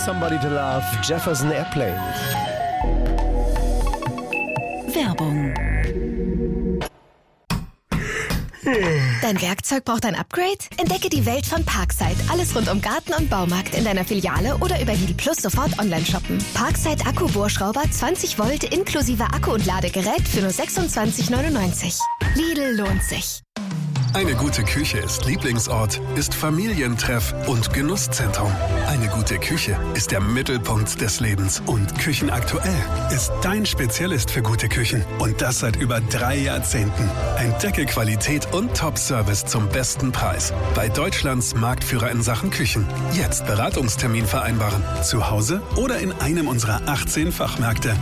Somebody to Love, Jefferson Airplane. Werbung. Dein Werkzeug braucht ein Upgrade? Entdecke die Welt von Parkside. Alles rund um Garten und Baumarkt in deiner Filiale oder über Lidl Plus sofort online shoppen. Parkside Akku-Bohrschrauber 20 Volt inklusive Akku und Ladegerät für nur 26,99. Lidl lohnt sich. Eine gute Küche ist Lieblingsort, ist Familientreff und Genusszentrum. Eine gute Küche ist der Mittelpunkt des Lebens. Und Küchenaktuell ist dein Spezialist für gute Küchen. Und das seit über 3 Jahrzehnten. Entdecke Qualität und Top-Service zum besten Preis. Bei Deutschlands Marktführer in Sachen Küchen. Jetzt Beratungstermin vereinbaren. Zu Hause oder in einem unserer 18 Fachmärkte.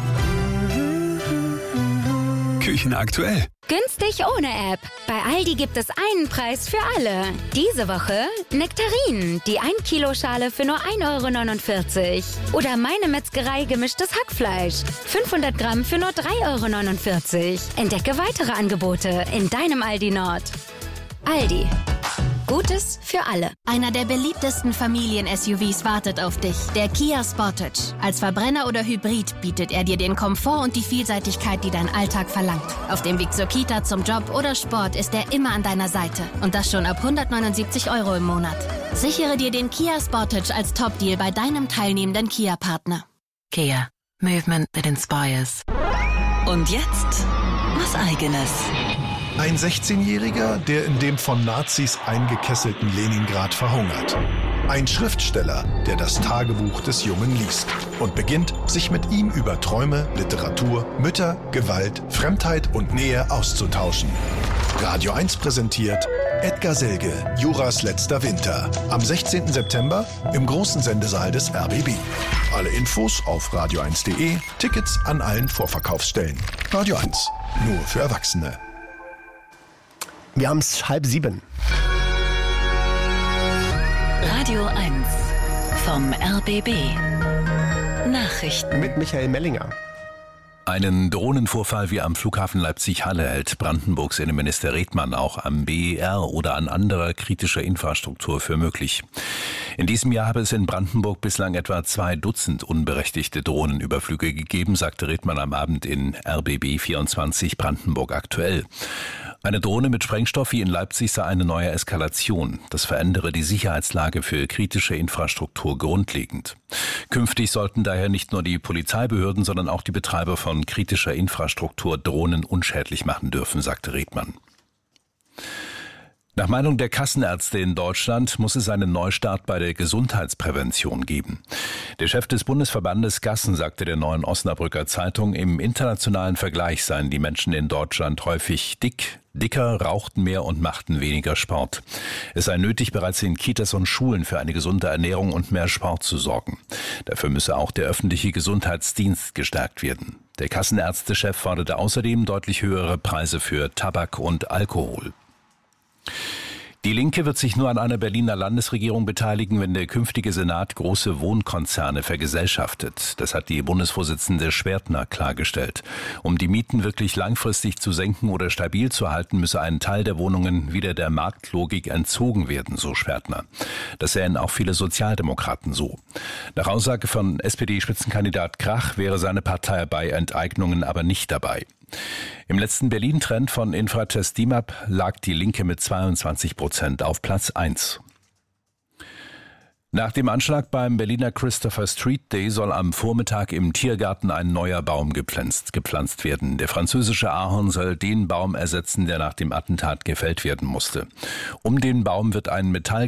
Küchenaktuell. Günstig ohne App. Bei Aldi gibt es einen Preis für alle. Diese Woche Nektarinen, die 1-Kilo-Schale für nur 1,49 €. Oder Meine Metzgerei gemischtes Hackfleisch. 500 Gramm für nur 3,49 €. Entdecke weitere Angebote in deinem Aldi Nord. Aldi. Gutes für alle. Einer der beliebtesten Familien-SUVs wartet auf dich. Der Kia Sportage. Als Verbrenner oder Hybrid bietet er dir den Komfort und die Vielseitigkeit, die dein Alltag verlangt. Auf dem Weg zur Kita, zum Job oder Sport ist er immer an deiner Seite. Und das schon ab 179 € im Monat. Sichere dir den Kia Sportage als Top-Deal bei deinem teilnehmenden Kia-Partner. Kia. Movement that inspires. Und jetzt was Eigenes. Ein 16-Jähriger, der in dem von Nazis eingekesselten Leningrad verhungert. Ein Schriftsteller, der das Tagebuch des Jungen liest und beginnt, sich mit ihm über Träume, Literatur, Mütter, Gewalt, Fremdheit und Nähe auszutauschen. Radio 1 präsentiert Edgar Selge, Juras letzter Winter. Am 16. September im großen Sendesaal des RBB. Alle Infos auf radio1.de, Tickets an allen Vorverkaufsstellen. Radio 1, nur für Erwachsene. Wir haben es 6:30. Radio 1 vom RBB. Nachrichten Mit Michael Mellinger. Einen Drohnenvorfall wie am Flughafen Leipzig-Halle hält Brandenburgs Innenminister Redmann auch am BER oder an anderer kritischer Infrastruktur für möglich. In diesem Jahr habe es in Brandenburg bislang etwa 2 Dutzend unberechtigte Drohnenüberflüge gegeben, sagte Redmann am Abend in RBB 24 Brandenburg aktuell. Eine Drohne mit Sprengstoff wie in Leipzig sei eine neue Eskalation. Das verändere die Sicherheitslage für kritische Infrastruktur grundlegend. Künftig sollten daher nicht nur die Polizeibehörden, sondern auch die Betreiber von kritischer Infrastruktur Drohnen unschädlich machen dürfen, sagte Redmann. Nach Meinung der Kassenärzte in Deutschland muss es einen Neustart bei der Gesundheitsprävention geben. Der Chef des Bundesverbandes Gassen sagte der Neuen Osnabrücker Zeitung, im internationalen Vergleich seien die Menschen in Deutschland häufig dicker, rauchten mehr und machten weniger Sport. Es sei nötig, bereits in Kitas und Schulen für eine gesunde Ernährung und mehr Sport zu sorgen. Dafür müsse auch der öffentliche Gesundheitsdienst gestärkt werden. Der Kassenärztechef forderte außerdem deutlich höhere Preise für Tabak und Alkohol. Die Linke wird sich nur an einer Berliner Landesregierung beteiligen, wenn der künftige Senat große Wohnkonzerne vergesellschaftet. Das hat die Bundesvorsitzende Schwertner klargestellt. Um die Mieten wirklich langfristig zu senken oder stabil zu halten, müsse ein Teil der Wohnungen wieder der Marktlogik entzogen werden, so Schwertner. Das sähen auch viele Sozialdemokraten so. Nach Aussage von SPD-Spitzenkandidat Krach wäre seine Partei bei Enteignungen aber nicht dabei. Im letzten Berlin-Trend von Infratest DIMAP lag die Linke mit 22% auf Platz 1. Nach dem Anschlag beim Berliner Christopher Street Day soll am Vormittag im Tiergarten ein neuer Baum gepflanzt werden. Der französische Ahorn soll den Baum ersetzen, der nach dem Attentat gefällt werden musste. Um den Baum wird ein